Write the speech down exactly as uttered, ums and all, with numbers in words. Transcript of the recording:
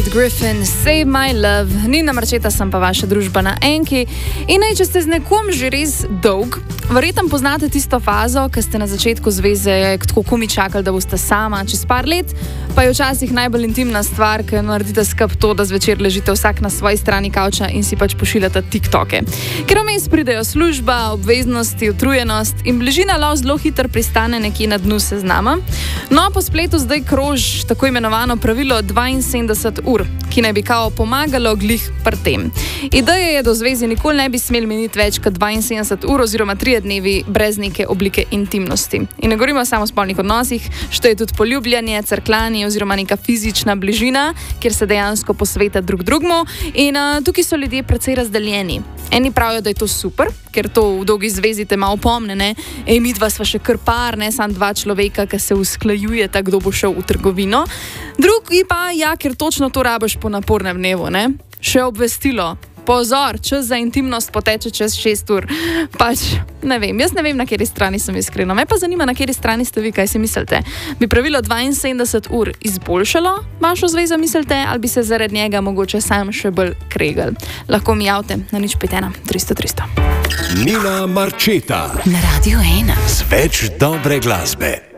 Griffin, Save My Love, Nina Marčeta sem pa vaša družba na Enki. In naj, če ste z nekom že res dolg, verjetno poznate tisto fazo, ko ste na začetku zveze tako komi čakali, da boste sama čez par let, pa je včasih najbolj intimna stvar, ker naredite skup to, da zvečer ležite vsak na svoji strani kavča in si pač pošiljate TikToke. Ker vmes pridejo služba, obveznosti, utrujenost in bližina lov zelo hitro pristane nekje na dnu seznama. No, po spletu zdaj krož tako imenovano pravilo dvainsedemdeset ur, ki naj bi kao pomagalo glih pri tem. Ideja je, da v zvezi nikoli ne bi smeli meniti več kot dvainsedemdeset ur oziroma trije dnevi brez neke oblike intimnosti. In ne govorimo samo o spolnih odnosih, što je tudi poljubljanje, crkljanje oziroma neka fizična bližina, kjer se dejansko posveta drug drugmu. In uh, tukaj so ljudje precej razdeljeni. Eni pravijo, da je to super, ker to v dolgi zvezi te malo pomne, ne? Ej, midva sva še kar par, ne samo dva človeka, ki se usklajujeta, kdo bo šel v trgovino. Drugi pa, ja, ker točno to rabiš po napornem dnevu, ne? Še obvestilo. Pozor, čas za intimnost poteče čez šest ur. Pač, ne vem, jaz ne vem, na kateri strani sem iskrena. Me pa zanima, na kateri strani ste vi, kaj si mislite. Bi pravilo dvainsedemdeset ur izboljšalo vašo zvezo, mislite, ali bi se zaradi njega mogoče sam še bolj kregali? Lahko mi javite na nič pet ena tristo tristo. Nina Marčeta na Radio ena. Z več dobre glasbe.